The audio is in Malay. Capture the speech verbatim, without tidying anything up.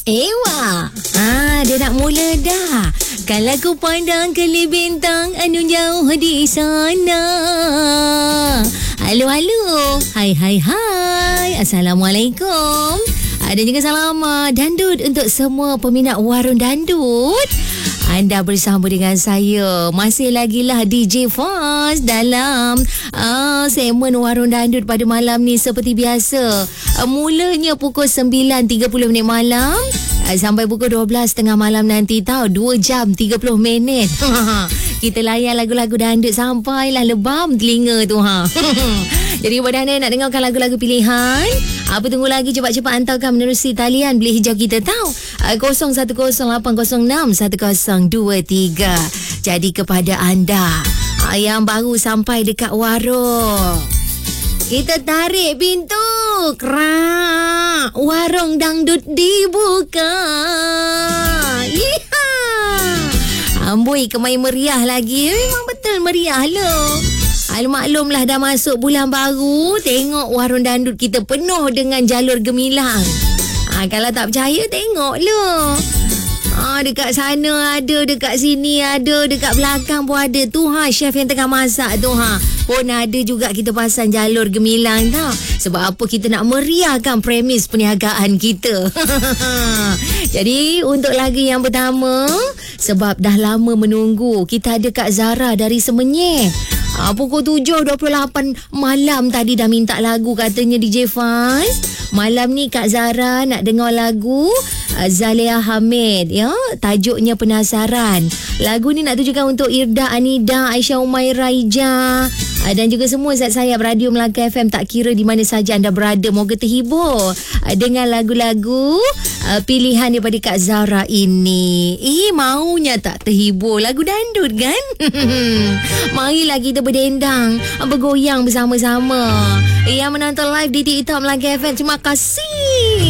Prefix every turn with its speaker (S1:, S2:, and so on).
S1: Ewa. Ah, dia nak mula dah. Kalau ku pandang ke bintang anu jauh di sana. Halo, halo. Hai, hai, hai. Assalamualaikum. Ada juga salam dandut untuk semua peminat warung dandut. Anda bersama dengan saya, masih lagi lah D J Faz dalam uh, segmen Warung Dandut pada malam ni seperti biasa. Uh, mulanya pukul sembilan tiga puluh minit malam uh, sampai pukul dua belas tengah malam nanti tau. dua jam tiga puluh minit. Kita layan lagu-lagu dandut sampailah lebam telinga tu ha. Jadi buat anda nak dengarkan lagu-lagu pilihan, apa tunggu lagi, cepat-cepat hantarkan menerusi talian bilik hijau kita tahu kosong satu kosong lapan kosong enam satu kosong dua tiga. Jadi kepada anda yang baru sampai dekat warung, kita tarik pintu, kerak, warung dangdut dibuka. Iha. Amboi, kemain meriah lagi. Memang betul meriah loh. Maklumlah dah masuk bulan baru, tengok warung dandut kita penuh dengan jalur gemilang. Ha, kalau tak percaya, tengok loh. Ha, dekat sana ada, dekat sini ada, dekat belakang pun ada. Tu ha, chef yang tengah masak tu ha. Pun ada juga kita pasang jalur gemilang tau. Sebab apa? Kita nak meriahkan premis perniagaan kita. Jadi untuk lagu yang pertama, sebab dah lama menunggu, kita ada Kak Zara dari Semenyih. Ha, pukul tujuh dua puluh lapan malam tadi dah minta lagu katanya D J Faz. Malam ni Kak Zara nak dengar lagu uh, Zaleha Hamid ya, tajuknya Penasaran. Lagu ni nak tujukan untuk Irda Anida, Aisyah Umairah Ija, uh, dan juga semua zat sayap Radio Melaka F M, tak kira di mana saja anda berada. Moga terhibur uh, dengan lagu-lagu uh, pilihan daripada Kak Zara ini. Eh, maunya tak terhibur lagu dandut kan? Marilah kita berdendang, bergoyang bersama-sama. Yang menonton live di TikTok Melaka F M, terima kasih.